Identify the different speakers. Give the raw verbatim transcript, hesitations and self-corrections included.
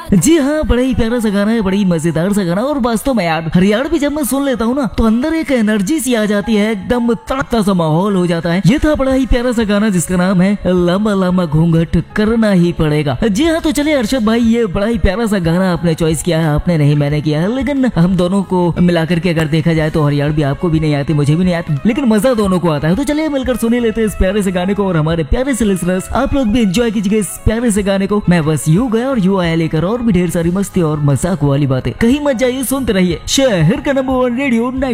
Speaker 1: जी हाँ, बड़ा ही प्यारा सा गाना है, बड़ी मजेदार सा गाना। और वास्तव में यार हरियाणवी भी जब मैं सुन लेता हूँ ना तो अंदर एक एनर्जी सी आ जाती है, एकदम तड़कता सा माहौल हो जाता है। ये था बड़ा ही प्यारा सा गाना जिसका नाम है लंबा लंबा घूंघट करना ही पड़ेगा। जी हाँ, तो चले अरशद भाई, ये बड़ा ही प्यारा सा गाना आपने चॉइस किया है, आपने नहीं मैंने किया है, लेकिन हम दोनों को मिलाकर के अगर देखा जाए तो हरियाणवी आपको भी नहीं आती, मुझे भी नहीं आती, लेकिन मजा दोनों को आता है। तो चलिए मिलकर सुनी लेते हैं इस प्यारे से गाने को, और हमारे प्यारे से लिसनर्स आप लोग भी एंजॉय कीजिए इस प्यारे से गाने को। मैं बस यू गया और यू आया लेकर और भी ढेर सारी मस्ती और मजाक वाली बातें। कहीं मत जाइए, सुनते रहिए शहर का नंबर वन रेडियो।